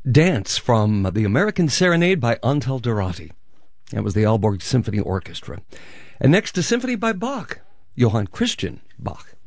Dance from the American Serenade by Antal Dorati. That was the Aalborg Symphony Orchestra. And next, a symphony by Bach, Johann Christian Bach.